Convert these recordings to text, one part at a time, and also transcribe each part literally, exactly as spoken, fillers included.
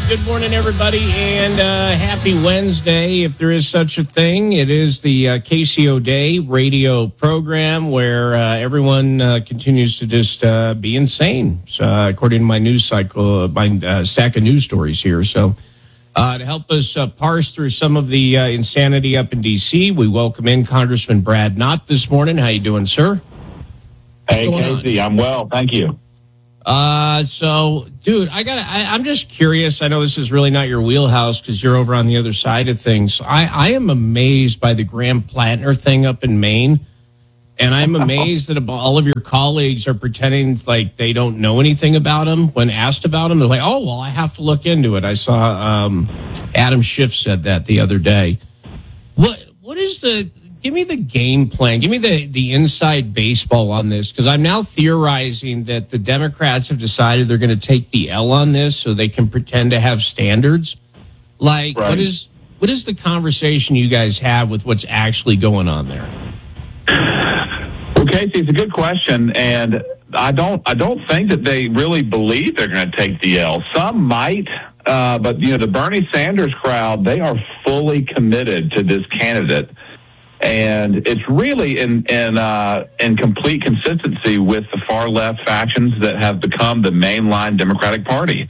Good morning, everybody, and uh, happy Wednesday, if there is such a thing. It is the uh, K C O Day radio program where uh, everyone uh, continues to just uh, be insane, so, uh, according to my news cycle, uh, my uh, stack of news stories here. So uh, to help us uh, parse through some of the uh, insanity up in D C, we welcome in Congressman Brad Knott this morning. How you doing, sir? Hey, Casey, I'm well. Thank you. Uh, so, dude, I got. I'm just curious. I know this is really not your wheelhouse because you're over on the other side of things. I, I am amazed by the Graham Plattner thing up in Maine, and I'm amazed that all of your colleagues are pretending like they don't know anything about him. When asked about him, they're like, "Oh, well, I have to look into it." I saw um, Adam Schiff said that the other day. What What is the? Give me the game plan. Give me the, the inside baseball on this, because I'm now theorizing that the Democrats have decided they're going to take the L on this so they can pretend to have standards. Like, right. what is what is the conversation you guys have with what's actually going on there? Well, Casey, it's a good question, and I don't I don't think that they really believe they're going to take the L. Some might, uh, but you know, the Bernie Sanders crowd, they are fully committed to this candidate. And it's really in in, uh, in complete consistency with the far left factions that have become the mainline Democratic Party.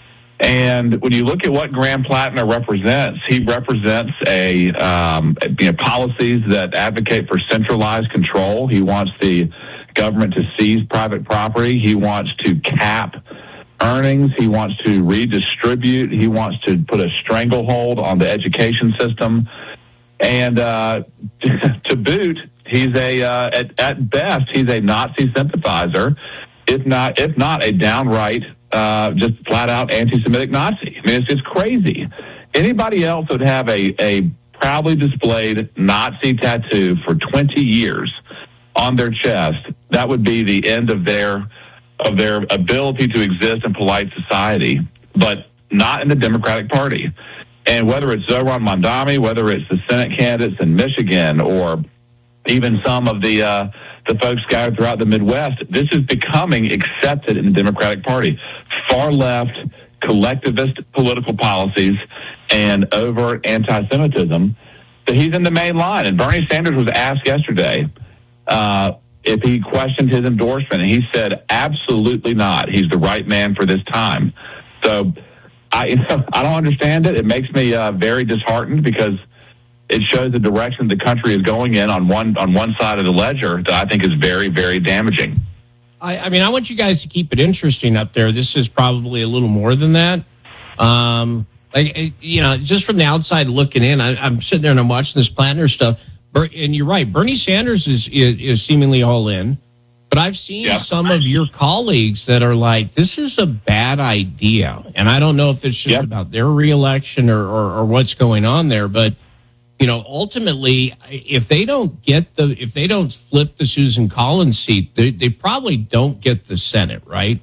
And when you look at what Graham Plattner represents, he represents a um, you know, policies that advocate for centralized control. He wants the government to seize private property. He wants to cap earnings. He wants to redistribute. He wants to put a stranglehold on the education system. And uh, to boot, he's a uh, at, at best he's a Nazi sympathizer, if not if not a downright uh, just flat out anti-Semitic Nazi. I mean, it's just crazy. Anybody else would have a a proudly displayed Nazi tattoo for twenty years on their chest. That would be the end of their of their ability to exist in polite society, but not in the Democratic Party. And whether it's Zohran Mamdani, whether it's the Senate candidates in Michigan, or even some of the uh, the folks scattered throughout the Midwest, this is becoming accepted in the Democratic Party. Far left, collectivist political policies, and overt anti-Semitism. So he's in the main line. And Bernie Sanders was asked yesterday uh, if he questioned his endorsement, and he said, absolutely not. He's the right man for this time. So I, I don't understand it. It makes me uh, very disheartened because it shows the direction the country is going in on one on one side of the ledger that I think is very, very damaging. I, I mean, I want you guys to keep it interesting up there. This is probably a little more than that. Um, like, you know, just from the outside looking in, I, I'm sitting there and I'm watching this Plattner stuff. And you're right, Bernie Sanders is is, is seemingly all in. But I've seen yeah. some of your colleagues that are like, this is a bad idea. And I don't know if it's just yeah. about their reelection or, or, or what's going on there. But, you know, ultimately, if they don't get the, if they don't flip the Susan Collins seat, they, they probably don't get the Senate, right?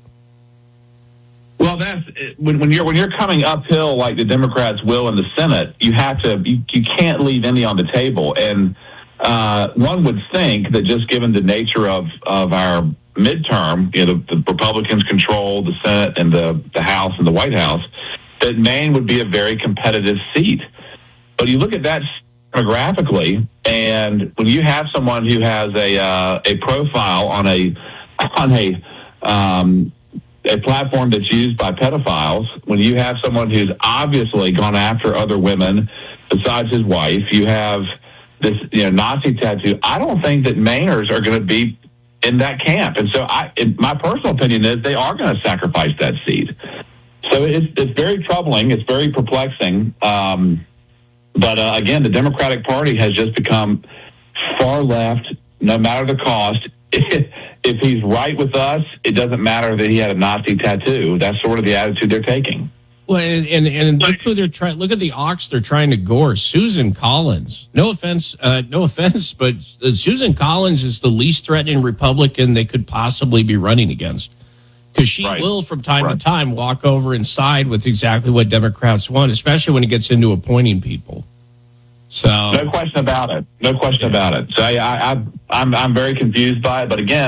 Well, that's when, when you're when you're coming uphill like the Democrats will in the Senate, you have to, you, you can't leave any on the table. And Uh, one would think that just given the nature of, of our midterm, you know, the, the Republicans control the Senate and the, the House and the White House, that Maine would be a very competitive seat. But you look at that demographically, and when you have someone who has a uh, a profile on a on a um, a platform that's used by pedophiles, when you have someone who's obviously gone after other women besides his wife, you have this, you know, Nazi tattoo. I don't think that Mainers are going to be in that camp. And so I, in, my personal opinion is they are going to sacrifice that seat. So it's, it's very troubling. It's very perplexing. Um, but uh, again, the Democratic Party has just become far left, no matter the cost. If he's right with us, it doesn't matter that he had a Nazi tattoo. That's sort of the attitude they're taking. Well, and, and, and look who they're trying. Look at the ox they're trying to gore. Susan Collins. No offense, uh, no offense, but uh, Susan Collins is the least threatening Republican they could possibly be running against, because she right. will, from time right. to time, walk over and side with exactly what Democrats want, especially when it gets into appointing people. So no question about it. No question yeah. about it. So I, I, I'm I'm very confused by it. But again,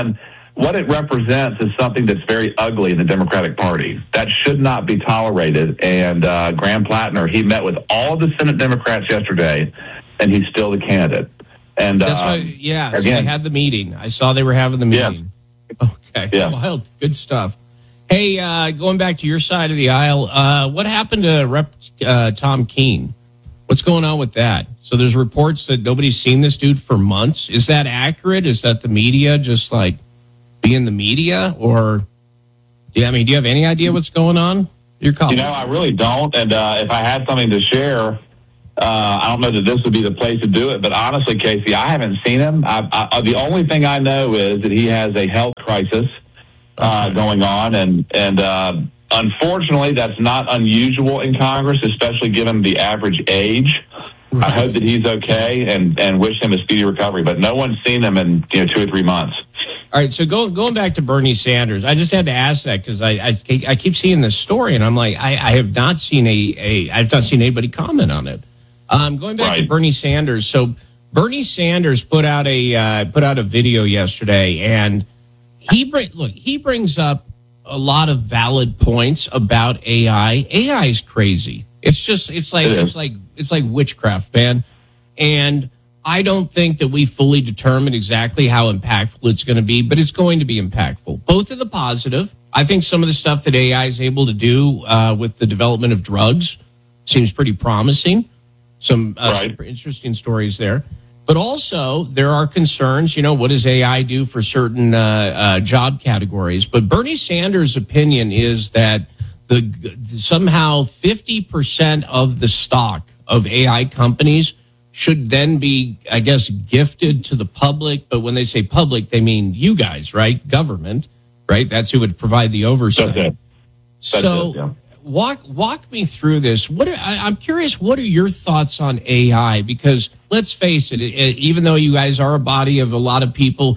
what it represents is something that's very ugly in the Democratic Party. That should not be tolerated. And uh, Graham Plattner, he met with all of the Senate Democrats yesterday, and he's still the candidate. And That's uh, why, yeah, again, so they had the meeting. I saw they were having the meeting. Yeah. Okay, yeah. Wild, good stuff. Hey, uh, going back to your side of the aisle, uh, what happened to Rep uh, Tom Keene? What's going on with that? So there's reports that nobody's seen this dude for months. Is that accurate? Is that the media just like being the media? Or, yeah, I mean, do you have any idea what's going on? Your You know, I really don't. And uh, if I had something to share, uh, I don't know that this would be the place to do it. But honestly, Casey, I haven't seen him. I, I, the only thing I know is that he has a health crisis uh, going on. And, and uh, unfortunately, that's not unusual in Congress, especially given the average age. Right. I hope that he's okay and, and wish him a speedy recovery. But no one's seen him in you know two or three months. All right, so go, going back to Bernie Sanders, I just had to ask that because I, I I keep seeing this story and I'm like I, I have not seen a, a I've not seen anybody comment on it. Um, going back right. to Bernie Sanders, so Bernie Sanders put out a uh, put out a video yesterday, and he bring look he brings up a lot of valid points about A I. A I is crazy. It's just it's like it it's like it's like witchcraft, man, and I don't think that we fully determine exactly how impactful it's going to be, but it's going to be impactful. Both of the positive. I think some of the stuff that A I is able to do uh, with the development of drugs seems pretty promising. Some uh, right. super interesting stories there. But also, there are concerns, you know, what does A I do for certain uh, uh, job categories? But Bernie Sanders' opinion is that the somehow fifty percent of the stock of A I companies should then be, I guess, gifted to the public. But when they say public, they mean you guys, right? Government, right? That's who would provide the oversight. That's it. That's so it, yeah. walk walk me through this. What are, I, I'm curious, what are your thoughts on A I? Because let's face it, it, it, even though you guys are a body of a lot of people,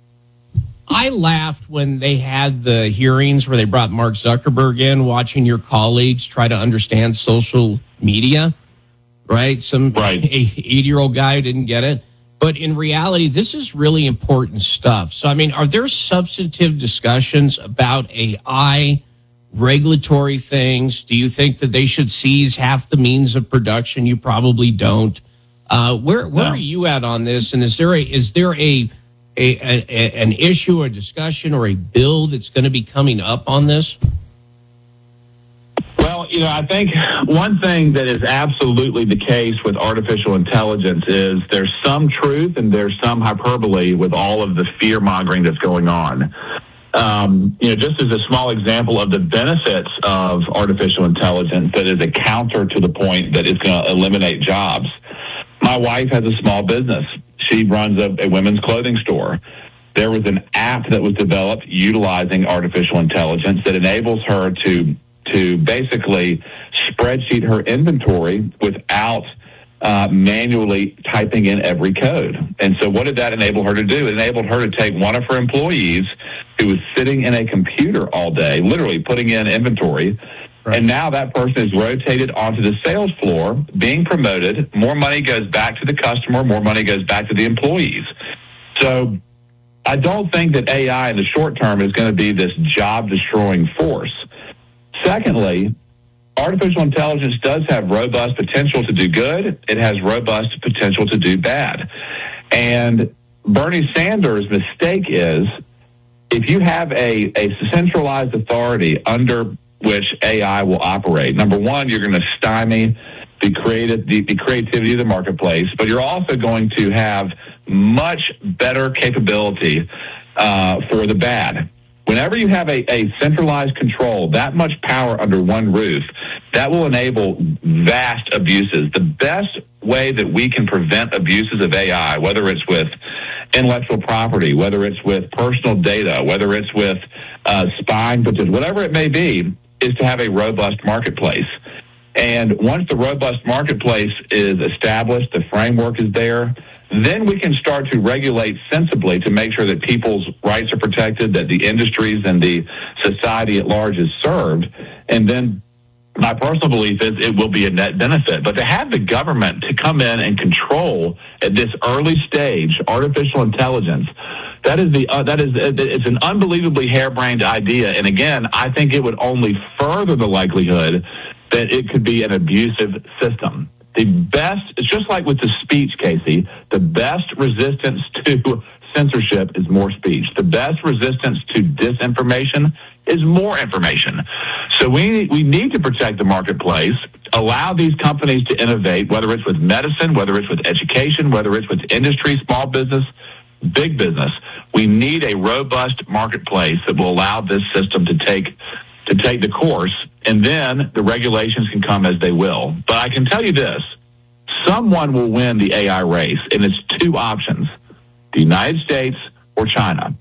I laughed when they had the hearings where they brought Mark Zuckerberg in, watching your colleagues try to understand social media. Right? Some right. eighty-year-old guy who didn't get it. But in reality, this is really important stuff. So, I mean, are there substantive discussions about A I, regulatory things? Do you think that they should seize half the means of production? You probably don't. Uh, where where no. are you at on this? And is there a is there a, a, a an issue, a discussion, or a bill that's going to be coming up on this? Well, you know, I think one thing that is absolutely the case with artificial intelligence is there's some truth and there's some hyperbole with all of the fear-mongering that's going on. Um, you know, just as a small example of the benefits of artificial intelligence that is a counter to the point that it's going to eliminate jobs. My wife has a small business. She runs a, a women's clothing store. There was an app that was developed utilizing artificial intelligence that enables her to to basically spreadsheet her inventory without uh, manually typing in every code. And so what did that enable her to do? It enabled her to take one of her employees who was sitting in a computer all day, literally putting in inventory, right. And now that person is rotated onto the sales floor, being promoted. More money goes back to the customer, more money goes back to the employees. So I don't think that A I in the short term is going to be this job-destroying force. Secondly, artificial intelligence does have robust potential to do good. It has robust potential to do bad. And Bernie Sanders' mistake is if you have a, a centralized authority under which A I will operate, number one, you're going to stymie the, creative, the, the creativity of the marketplace, but you're also going to have much better capability uh, for the bad. Whenever you have a, a centralized control, that much power under one roof, that will enable vast abuses. The best way that we can prevent abuses of A I, whether it's with intellectual property, whether it's with personal data, whether it's with uh, spying potential, whatever it may be, is to have a robust marketplace. And once the robust marketplace is established, the framework is there, then we can start to regulate sensibly to make sure that people's rights are protected, that the industries and the society at large is served. And then my personal belief is it will be a net benefit. But to have the government to come in and control at this early stage artificial intelligence That is the uh, that is it's an unbelievably harebrained idea, and again, I think it would only further the likelihood that it could be an abusive system. The best, it's just like with the speech, Casey. The best resistance to censorship is more speech. The best resistance to disinformation is more information. So we we need to protect the marketplace, allow these companies to innovate, whether it's with medicine, whether it's with education, whether it's with industry, small business, big business. We need a robust marketplace that will allow this system to take to take the course, and then the regulations can come as they will. But I can tell you this, someone will win the A I race, and it's two options, the United States or China.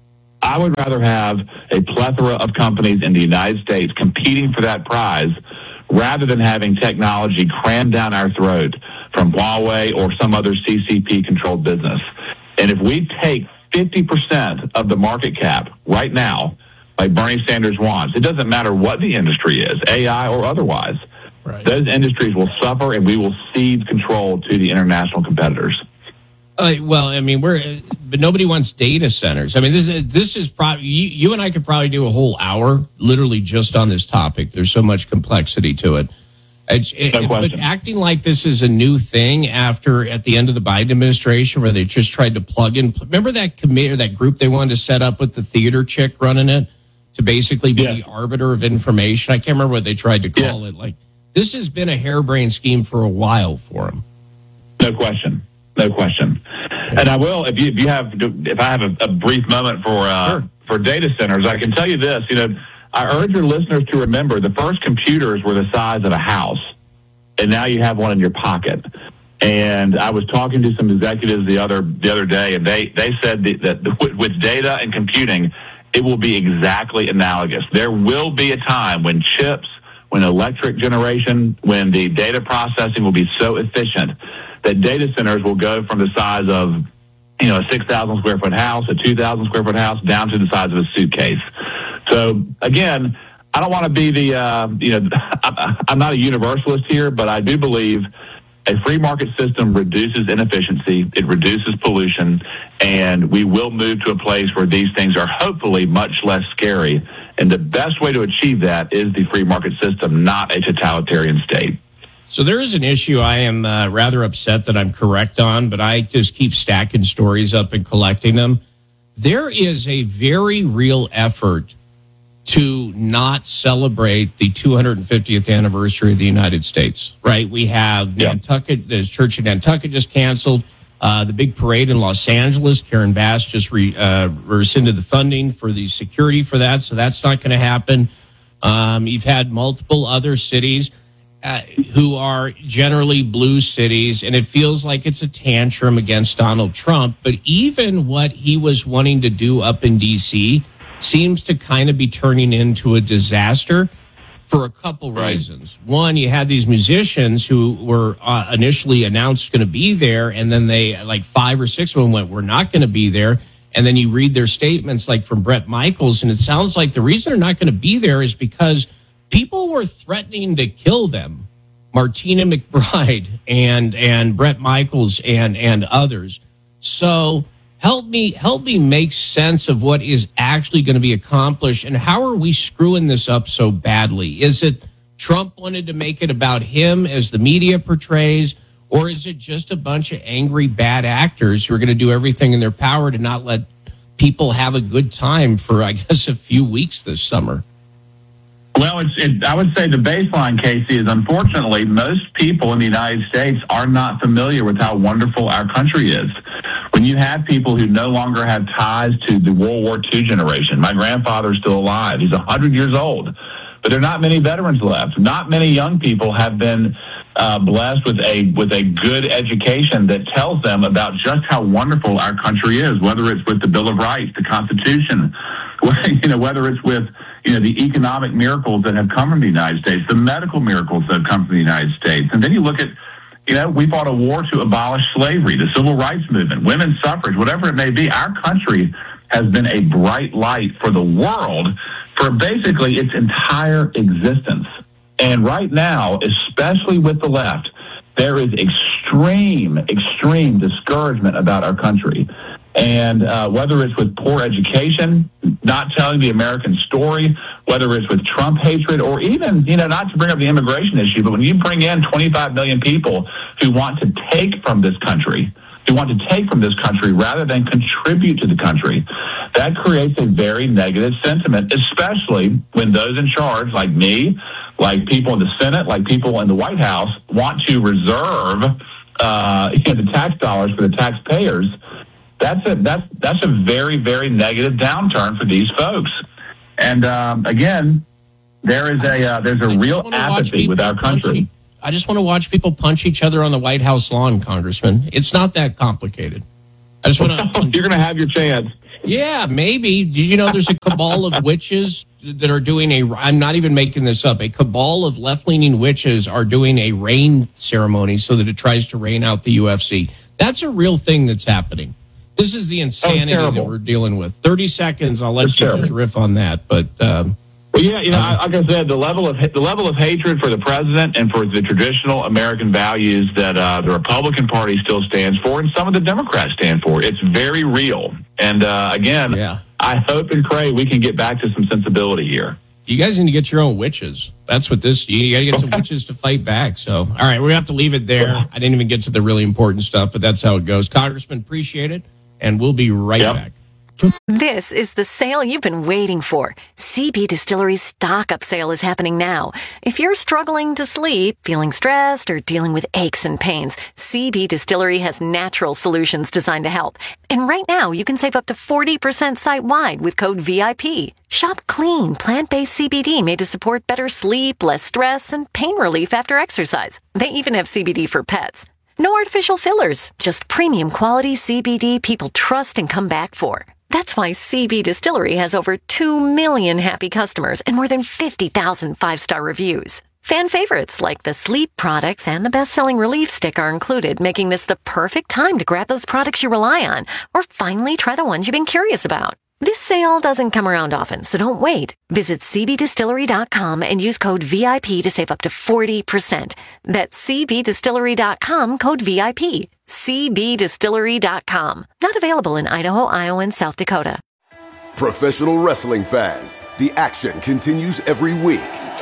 I would rather have a plethora of companies in the United States competing for that prize rather than having technology crammed down our throat from Huawei or some other C C P-controlled business. And if we take fifty percent of the market cap right now, like Bernie Sanders wants, it doesn't matter what the industry is, A I or otherwise, right, those industries will suffer and we will cede control to the international competitors. Uh, well, I mean, we're, but nobody wants data centers. I mean, this is, this is probably, you, you and I could probably do a whole hour literally just on this topic. There's so much complexity to it. It's, no it question. But acting like this is a new thing after, at the end of the Biden administration, where they just tried to plug in, remember that committee or that group they wanted to set up with the theater chick running it to basically be yeah. the arbiter of information? I can't remember what they tried to call yeah. it. Like, this has been a harebrained scheme for a while for them. No question. No question. And I will, if you if you have if I have a, a brief moment for uh, sure. for data centers, I can tell you this. You know, I urge your listeners to remember the first computers were the size of a house, and now you have one in your pocket. And I was talking to some executives the other the other day, and they they said that, that with data and computing, it will be exactly analogous. There will be a time when chips, when electric generation, when the data processing will be so efficient that data centers will go from the size of, you know, a six thousand square foot house, a two thousand square foot house, down to the size of a suitcase. So, again, I don't want to be the, uh, you know, I'm not a universalist here, but I do believe a free market system reduces inefficiency, it reduces pollution, and we will move to a place where these things are hopefully much less scary. And the best way to achieve that is the free market system, not a totalitarian state. So there is an issue I am uh, rather upset that I'm correct on, but I just keep stacking stories up and collecting them. There is a very real effort to not celebrate the two hundred fiftieth anniversary of the United States, right? We have yeah. Nantucket, the Church of Nantucket just canceled. Uh, the big parade in Los Angeles, Karen Bass just re, uh, rescinded the funding for the security for that, so that's not going to happen. Um, you've had multiple other cities Uh, who are generally blue cities, and it feels like it's a tantrum against Donald Trump. But even what he was wanting to do up in D C seems to kind of be turning into a disaster for a couple right. reasons. One, you had these musicians who were uh, initially announced going to be there, and then they, like five or six of them went, we're not going to be there. And then you read their statements like from Bret Michaels, and it sounds like the reason they're not going to be there is because people were threatening to kill them, Martina McBride and and Bret Michaels and and others. So help me help me make sense of what is actually going to be accomplished, and how are we screwing this up so badly? Is it Trump wanted to make it about him, as the media portrays, or is it just a bunch of angry bad actors who are going to do everything in their power to not let people have a good time for, I guess, a few weeks this summer? Well, it's, it, I would say the baseline, Casey, is unfortunately most people in the United States are not familiar with how wonderful our country is. When you have people who no longer have ties to the World War Two generation, my grandfather's still alive. He's one hundred years old. But there are not many veterans left. Not many young people have been uh, blessed with a with a good education that tells them about just how wonderful our country is, whether it's with the Bill of Rights, the Constitution, you know, whether it's with you know, the economic miracles that have come from the United States, the medical miracles that have come from the United States. And then you look at, you know, we fought a war to abolish slavery, the civil rights movement, women's suffrage, whatever it may be. Our country has been a bright light for the world for basically its entire existence. And right now, especially with the left, there is extreme, extreme discouragement about our country. And uh, whether it's with poor education, not telling the American story, whether it's with Trump hatred, or even, you know, not to bring up the immigration issue, but when you bring in twenty-five million people who want to take from this country, who want to take from this country rather than contribute to the country, that creates a very negative sentiment, especially when those in charge, like me, like people in the Senate, like people in the White House, want to reserve uh, you know, the tax dollars for the taxpayers. That's a that's that's a very, very negative downturn for these folks. And um, again, there is a uh, there's a I real apathy with our country. I just want to watch people punch each other on the White House lawn, Congressman. It's not that complicated. I just want to. You're going to have your chance. Yeah, maybe. Did you know there's a cabal of witches that are doing a, I'm not even making this up, a cabal of left-leaning witches are doing a rain ceremony so that it tries to rain out the U F C. That's a real thing that's happening. This is the insanity oh, that we're dealing with. thirty seconds, I'll let That's you terrible. just riff on that. But, um, well, yeah, you know, like I said, the level of the level of hatred for the president and for the traditional American values that uh, the Republican Party still stands for, and some of the Democrats stand for, it's very real. And uh, again, yeah. I hope and pray we can get back to some sensibility here. You guys need to get your own witches. That's what this, you got to get some witches to fight back. So, all right, we're going to have to leave it there. I didn't even get to the really important stuff, but that's how it goes. Congressman, appreciate it, and we'll be right yep. back. This is the sale you've been waiting for. C B Distillery's stock-up sale is happening now. If you're struggling to sleep, feeling stressed, or dealing with aches and pains, C B Distillery has natural solutions designed to help. And right now, you can save up to forty percent site-wide with code V I P. Shop clean, plant-based C B D made to support better sleep, less stress, and pain relief after exercise. They even have C B D for pets. No artificial fillers, just premium quality C B D people trust and come back for. That's why C B Distillery has over two million happy customers and more than fifty thousand five-star reviews. Fan favorites like the sleep products and the best-selling relief stick are included, making this the perfect time to grab those products you rely on or finally try the ones you've been curious about. This sale doesn't come around often, so don't wait. Visit C B distillery dot com and use code V I P to save up to forty percent. That's C B distillery dot com, code V I P. C B distillery dot com. Not available in Idaho, Iowa, and South Dakota. Professional wrestling fans, the action continues every week.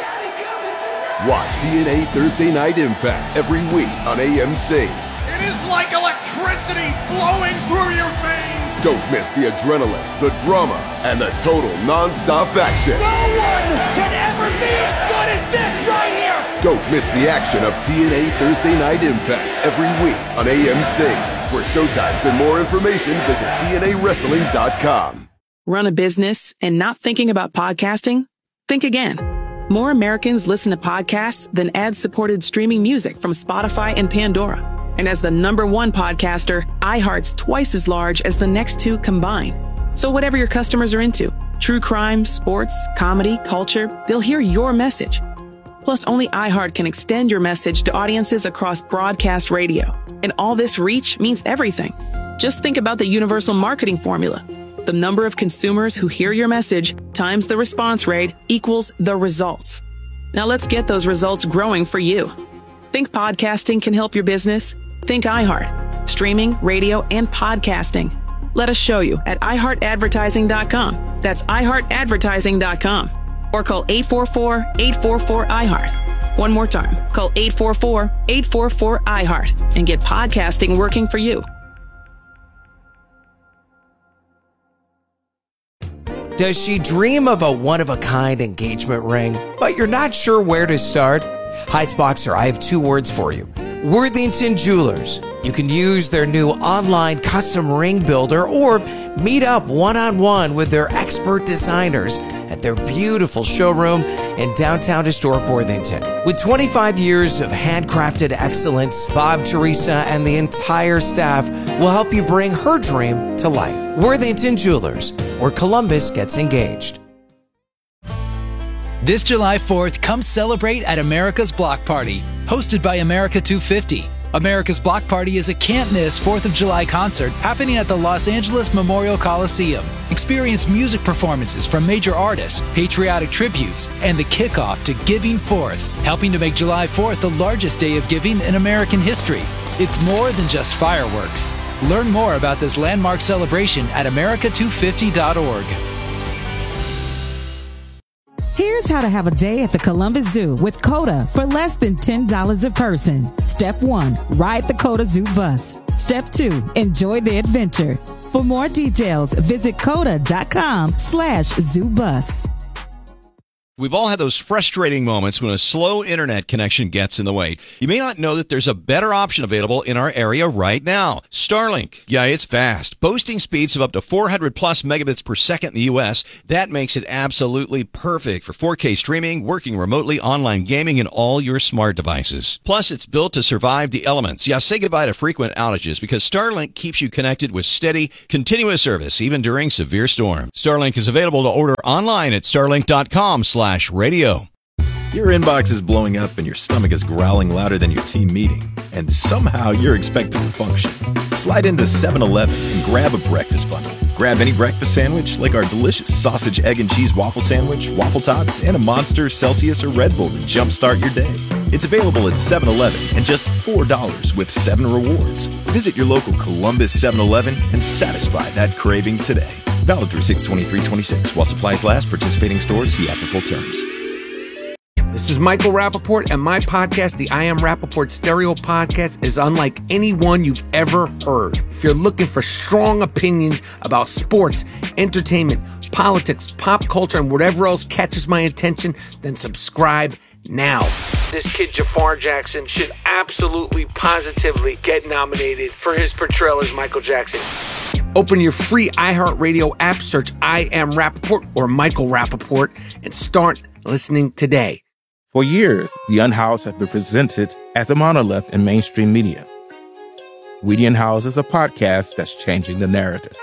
Watch T N A Thursday Night Impact every week on A M C. It is like electricity flowing through your veins. Don't miss the adrenaline, the drama, and the total non-stop action. No one can ever be as good as this right here. Don't miss the action of T N A Thursday Night Impact every week on A M C. For showtimes and more information, visit T N A wrestling dot com. Run a business and not thinking about podcasting? Think again. More Americans listen to podcasts than ad-supported streaming music from Spotify and Pandora. And as the number one podcaster, iHeart's twice as large as the next two combined. So whatever your customers are into, true crime, sports, comedy, culture, they'll hear your message. Plus, only iHeart can extend your message to audiences across broadcast radio. And all this reach means everything. Just think about the universal marketing formula. The number of consumers who hear your message times the response rate equals the results. Now let's get those results growing for you. Think podcasting can help your business? Think iHeart. Streaming, radio, and podcasting. Let us show you at i heart advertising dot com. That's i heart advertising dot com. Or call eight four four, eight four four, I heart. One more time. Call eight four four, eight four four, I heart and get podcasting working for you. Does she dream of a one-of-a-kind engagement ring, but you're not sure where to start? Heights Boxer, I have two words for you. Worthington Jewelers. You can use their new online custom ring builder or meet up one-on-one with their expert designers at their beautiful showroom in downtown historic Worthington. With twenty-five years of handcrafted excellence, Bob, Teresa, and the entire staff will help you bring her dream to life. Worthington Jewelers, where Columbus gets engaged. This July fourth, come celebrate at America's Block Party, hosted by America two fifty. America's Block Party is a can't-miss fourth of July concert happening at the Los Angeles Memorial Coliseum. Experience music performances from major artists, patriotic tributes, and the kickoff to Giving Fourth, helping to make July fourth the largest day of giving in American history. It's more than just fireworks. Learn more about this landmark celebration at America two fifty dot org. Here's how to have a day at the Columbus Zoo with COTA for less than ten dollars a person. Step one, ride the COTA Zoo bus. Step two, enjoy the adventure. For more details, visit COTA.com slash zoo bus. We've all had those frustrating moments when a slow internet connection gets in the way. You may not know that there's a better option available in our area right now. Starlink. Yeah, it's fast. Boasting speeds of up to four hundred plus megabits per second in the U S. That makes it absolutely perfect for four K streaming, working remotely, online gaming, and all your smart devices. Plus, it's built to survive the elements. Yeah, say goodbye to frequent outages because Starlink keeps you connected with steady, continuous service, even during severe storms. Starlink is available to order online at starlink.com slash radio. Your inbox is blowing up and your stomach is growling louder than your team meeting, and somehow you're expected to function. Slide into seven eleven and grab a breakfast bundle. Grab any breakfast sandwich like our delicious sausage, egg, and cheese waffle sandwich, waffle tots, and a Monster, Celsius, or Red Bull to jumpstart your day. It's available at seven eleven and just four dollars with seven rewards. Visit your local Columbus seven eleven and satisfy that craving today. Valid through six twenty-three twenty-six. While supplies last, participating stores, see app for full terms. This is Michael Rappaport, and my podcast, the I Am Rappaport Stereo Podcast, is unlike any one you've ever heard. If you're looking for strong opinions about sports, entertainment, politics, pop culture, and whatever else catches my attention, then subscribe now. This kid Jafar Jackson should absolutely, positively get nominated for his portrayal as Michael Jackson. Open your free iHeartRadio app, search I Am Rappaport or Michael Rappaport, and start listening today. For years, The Unhoused has been presented as a monolith in mainstream media. We The Unhoused is a podcast that's changing the narrative.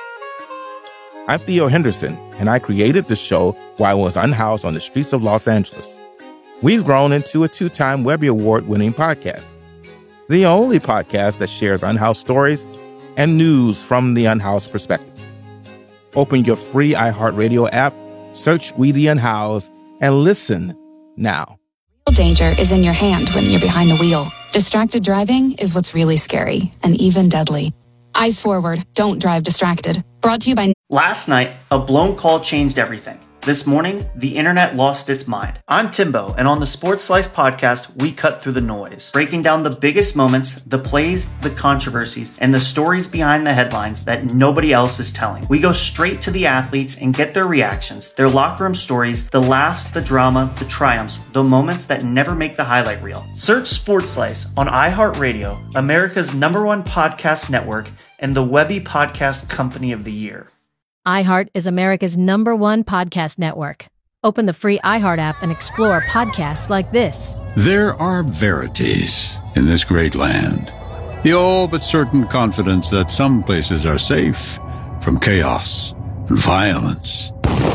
I'm Theo Henderson, and I created the show while I was unhoused on the streets of Los Angeles. We've grown into a two-time Webby Award-winning podcast, the only podcast that shares unhoused stories and news from the unhoused perspective. Open your free iHeartRadio app, search We The Unhoused, and listen now. Danger is in your hand when you're behind the wheel. Distracted driving is what's really scary and even deadly. Eyes forward, don't drive distracted. Brought to you by... Last night, a blown call changed everything. This morning, the internet lost its mind. I'm Timbo, and on the Sports Slice podcast, we cut through the noise, breaking down the biggest moments, the plays, the controversies, and the stories behind the headlines that nobody else is telling. We go straight to the athletes and get their reactions, their locker room stories, the laughs, the drama, the triumphs, the moments that never make the highlight reel. Search Sports Slice on iHeartRadio, America's number one podcast network, and the Webby Podcast Company of the Year. iHeart is America's number one podcast network. Open the free iHeart app and explore podcasts like this. There are verities in this great land. The all but certain confidence that some places are safe from chaos and violence.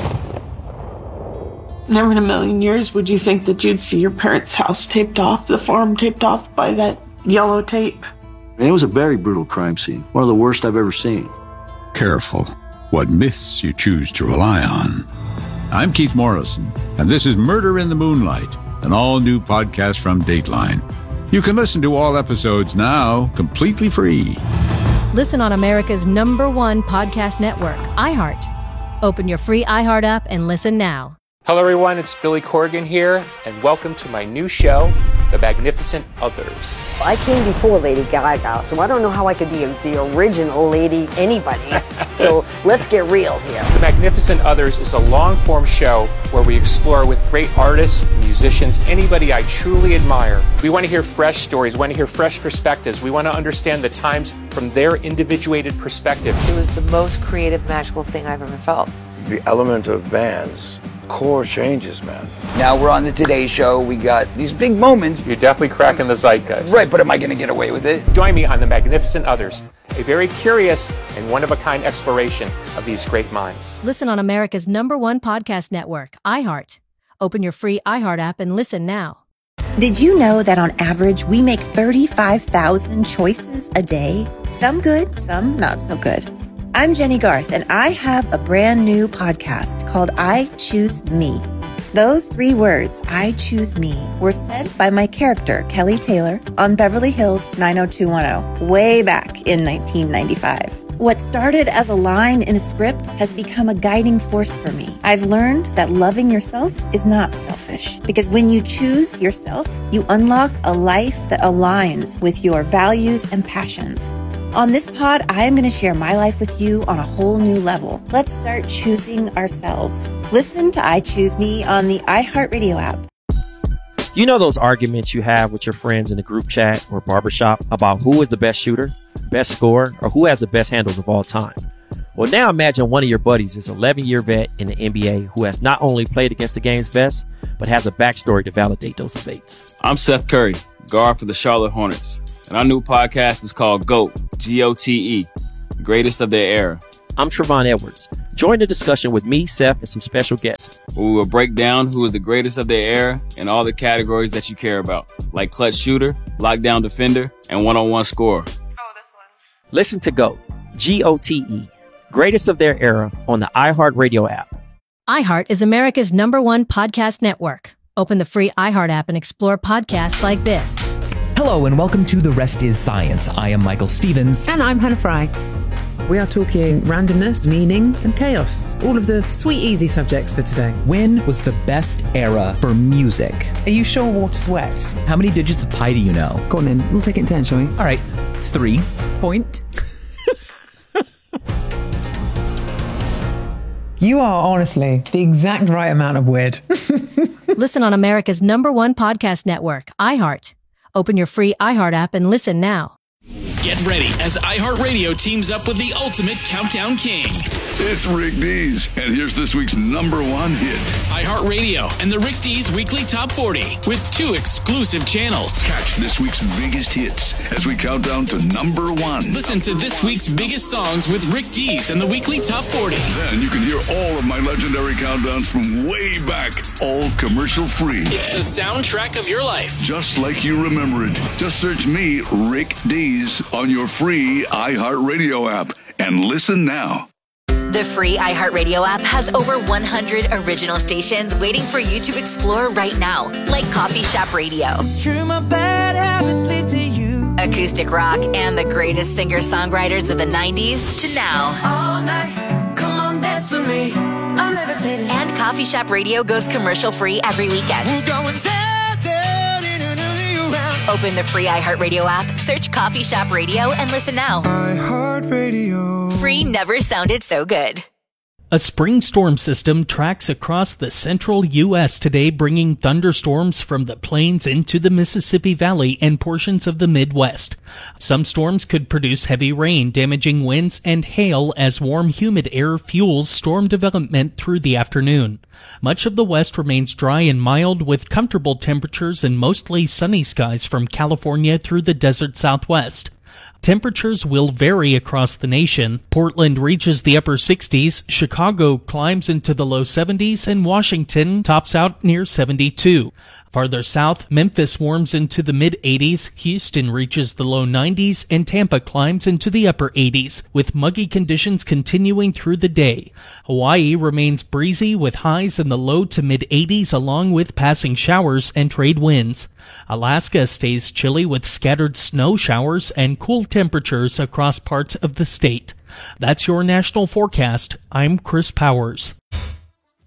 Never in a million years would you think that you'd see your parents' house taped off, the farm taped off by that yellow tape. And it was a very brutal crime scene. One of the worst I've ever seen. Careful what myths you choose to rely on. I'm Keith Morrison, and this is Murder in the Moonlight, an all-new podcast from Dateline. You can listen to all episodes now, completely free. Listen on America's number one podcast network, iHeart. Open your free iHeart app and listen now. Hello, everyone. It's Billy Corgan here, and welcome to my new show, The Magnificent Others. I came before Lady Gaga, so I don't know how I could be the original Lady anybody. So let's get real here. The Magnificent Others is a long-form show where we explore with great artists, musicians, anybody I truly admire. We want to hear fresh stories. We want to hear fresh perspectives. We want to understand the times from their individuated perspective. It was the most creative, magical thing I've ever felt. The element of bands. Core changes, man. Now we're on the Today Show. We got these big moments. You're definitely cracking the zeitgeist. Right, but am I going to get away with it? Join me on The Magnificent Others, a very curious and one-of-a-kind exploration of these great minds. Listen on America's number one podcast network, iHeart. Open your free iHeart app and listen now. Did you know that on average, we make thirty-five thousand choices a day? Some good, some not so good. I'm Jenny Garth, and I have a brand new podcast called I Choose Me. Those three words, I choose me, were said by my character, Kelly Taylor, on Beverly Hills nine oh two one oh, way back in nineteen ninety-five. What started as a line in a script has become a guiding force for me. I've learned that loving yourself is not selfish, because when you choose yourself, you unlock a life that aligns with your values and passions. On this pod, I am going to share my life with you on a whole new level. Let's start choosing ourselves. Listen to I Choose Me on the iHeartRadio app. You know those arguments you have with your friends in a group chat or barbershop about who is the best shooter, best scorer, or who has the best handles of all time? Well, now imagine one of your buddies is an eleven-year vet in the N B A who has not only played against the game's best, but has a backstory to validate those debates. I'm Seth Curry, guard for the Charlotte Hornets, and our new podcast is called GOAT, G O T E, Greatest of Their Era. I'm Trevon Edwards. Join the discussion with me, Seth, and some special guests. We will break down who is the greatest of their era in all the categories that you care about, like clutch shooter, lockdown defender, and one-on-one scorer. Listen to GOAT, G O T E, Greatest of Their Era on the iHeartRadio app. iHeart is America's number one podcast network. Open the free iHeart app and explore podcasts like this. Hello and welcome to The Rest is Science. I am Michael Stevens. And I'm Hannah Fry. We are talking randomness, meaning, and chaos. All of the sweet, easy subjects for today. When was the best era for music? Are you sure water's wet? How many digits of pi do you know? Go on then. We'll take it in turn, shall we? All right. Three. Point. You are honestly the exact right amount of weird. Listen on America's number one podcast network, iHeart. Open your free iHeart app and listen now. Get ready as iHeartRadio teams up with the ultimate countdown king. It's Rick Dees, and here's this week's number one hit. iHeartRadio and the Rick Dees Weekly Top forty with two exclusive channels. Catch this week's biggest hits as we count down to number one. Listen to this week's biggest songs with Rick Dees and the Weekly Top forty. Then you can hear all of my legendary countdowns from way back, all commercial free. It's the soundtrack of your life. Just like you remember it. Just search me, Rick Dees, on your free iHeartRadio app and listen now. The free iHeartRadio app has over one hundred original stations waiting for you to explore right now, like Coffee Shop Radio, It's true, my bad habits lead to you. acoustic rock, and the greatest singer-songwriters of the nineties to now. All night, come on, dance with me. I'm levitating. And Coffee Shop Radio goes commercial-free every weekend. We're going down, down, in another round. Open the free iHeartRadio app, search Coffee Shop Radio, and listen now. iHeartRadio. Free never sounded so good. A spring storm system tracks across the central U S today, bringing thunderstorms from the plains into the Mississippi Valley and portions of the Midwest. Some storms could produce heavy rain, damaging winds and hail as warm, humid air fuels storm development through the afternoon. Much of the West remains dry and mild, with comfortable temperatures and mostly sunny skies from California through the desert Southwest. Temperatures will vary across the nation. Portland reaches the upper sixties, Chicago climbs into the low seventies, and Washington tops out near seventy-two. Farther south, Memphis warms into the mid-eighties, Houston reaches the low nineties, and Tampa climbs into the upper eighties, with muggy conditions continuing through the day. Hawaii remains breezy with highs in the low to mid-eighties along with passing showers and trade winds. Alaska stays chilly with scattered snow showers and cool temperatures across parts of the state. That's your national forecast. I'm Chris Powers.